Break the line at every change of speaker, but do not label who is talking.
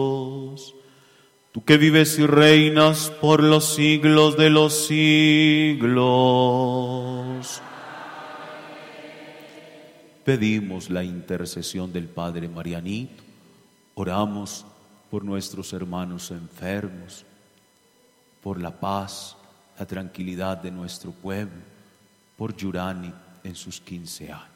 tú que vives y reinas por los siglos de los siglos. Pedimos la intercesión del Padre Marianito, oramos por nuestros hermanos enfermos, por la paz, la tranquilidad de nuestro pueblo, por Yurani en sus 15 años.